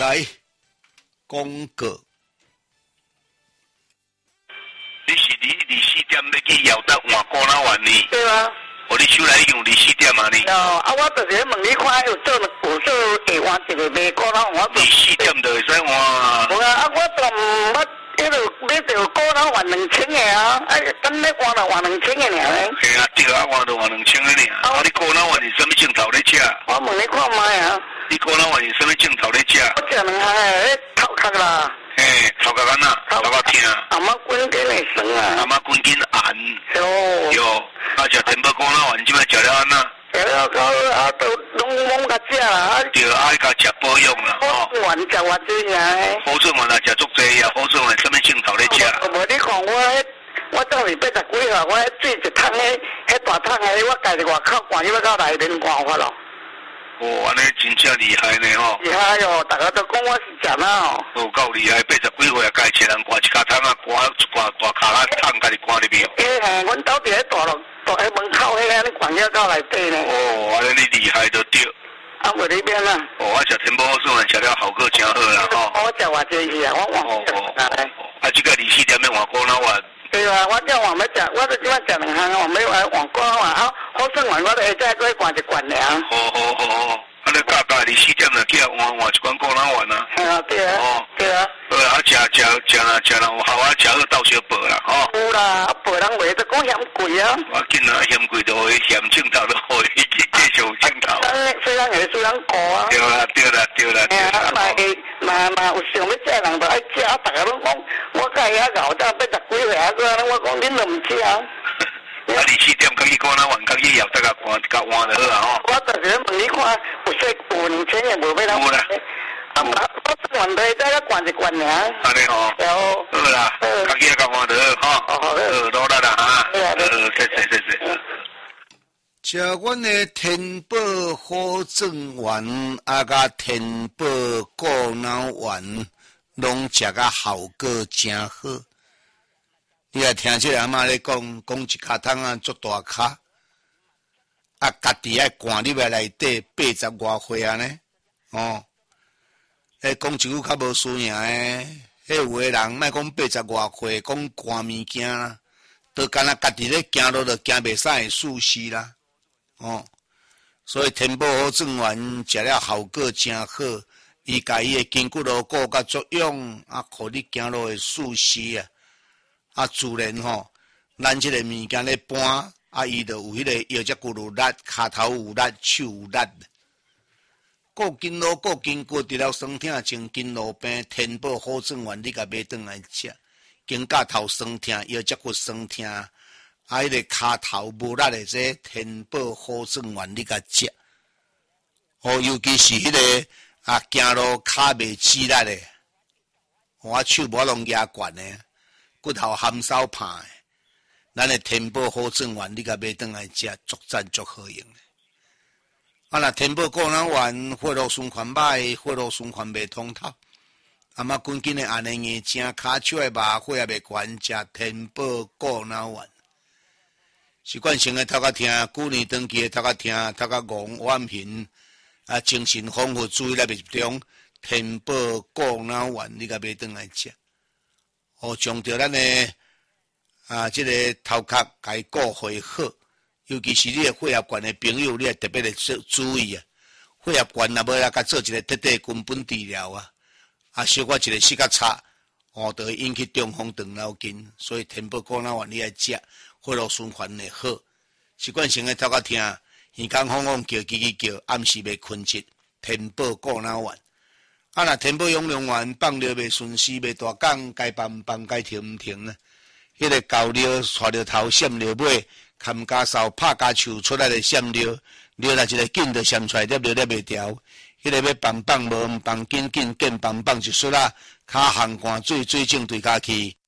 来广告。 你是24点要去摇得换高老丸呢？ 对啊。 我你手来用24点嘛呢？ 哦，啊，我就是问你看有做会换一个卖高老丸。 24点就会使换。 无啊，我都唔捌。迄个买着高老换2000个啊，等咧换就换2000个尔咧。 系啊，对啊，换就换2000个尔。啊，你高老丸是什么镜头咧吃？ 我问你看卖啊。你高老丸是什么镜头咧吃？ 我食2项诶，头壳啦。 嘿，头壳干呐，头壳疼。 阿妈滚筋会酸啊。 阿妈滚筋寒。有，啊，食天宝高老丸，即摆食了安那？ 食了到啊，都拢甲食啦。 对，爱甲食保养啦。 好顺丸食偌济尔。 好顺丸也食足济啊，好顺丸什么镜头咧食？ 无你看我当时80几岁，我水一桶迄大桶诶，我家己外口灌，要到内面灌法咯。 哦，安尼真正厉害呢吼！ 厉害哟，大家都讲我是食呐哦。 哦，够厉害，80几岁啊，家己一人灌一卡桶啊，灌一大卡啊桶，家己灌入去。 嘿，阮兜伫咧大门口迄安尼灌了到内底呢。哦， 安尼你厉害就对。 啊，袂哩变啦。 哦，我食天宝好顺，食了好个真好啦吼。 我食偌济去啊，我换。 啊，即个24点要换高老丸。 对啊，我叫换要食，我都即摆食2项，换要换高老丸啊，好顺丸我都下再再灌一罐尔。 好。啊，你大概24点就去换一罐高老丸啊。 系啊，对啊。哦，对啊。 啊，食人有效啊，食好倒小报啦，吼。 有啦，啊，报人卖都讲嫌贵啊。 我见啊，嫌贵就会嫌镜头，就会继续镜头。 虽然会虽然高啊。对啦。 嘛有想要食人就爱食，啊，大家拢讲，我甲伊遐熬到80几岁啊，我讲恁都唔食啊。 啊，24点甲去高老丸，甲去摇得甲换就好啊吼。 我就是问你看，有2000个无要啷？有啦。啊，我换台再甲灌一罐尔。 安尼吼。好啦，甲去甲换就好吼。好，努力啦哈。谢。 食阮的天宝好正丸啊，甲天宝高老丸，拢食甲效果真好。你也听这阿妈咧讲一卡桶啊，足大卡，啊，家己爱灌入来内底80外岁啊呢，哦，讲一句较无输赢诶，有诶人莫讲80外岁，讲灌物件啦，都干那家己咧行路就行袂使会舒适啦，哦，所以天宝好正丸食了效果真好，伊家伊诶筋骨牢固甲作用，啊，互你行路会舒适啊。啊，自然吼，咱即个物件咧搬，啊，伊就有迄个腰脊骨有力，骹头有力，手有力。顾筋络，顾筋骨，除了酸痛症、筋络病，天宝好正丸，你甲买转来食。肩胛头酸痛，腰脊骨酸痛，啊，迄个骹头无力的这天宝好正丸，你甲食。哦，尤其是迄个啊，行路骹袂直力的，我手无拢压惯的。骨头含手怕的，咱的天宝好正丸，你甲买转来食，足赞足好用的。啊，若天宝高老丸，血路循环歹，血路循环袂通透，啊嘛滚紧的安尼硬正，骹手的麻血也袂悬，食天宝高老丸。习惯性的头壳疼，旧年长期的头壳疼，头壳戆晚频，啊精神丰富，注意力袂集中，天宝高老丸，你甲买转来食。哦，将着咱的这个头壳该顾会好，尤其是你的血压悬的朋友，你也特别的注意啊。血压悬若要来甲做一个彻底根本治疗啊，小可一个四角叉，哦，就会引起中风长脑筋。所以天宝高老丸你爱食，血路循环会好。习惯性的头壳疼，耳孔风风叫叽叽叫，暗时袂困觉，天宝高老丸。啊！若天宝养龙丸放尿袂顺时，袂大讲，该放放，该停毋停啊！迄个狗尿带着头闪尿尾，砍家梢拍家树出来的闪尿，尿若一个紧就闪出来，尿袂调。迄个要放无毋放紧紧，见放一出啊！骹烘汗水，水肿对骹去，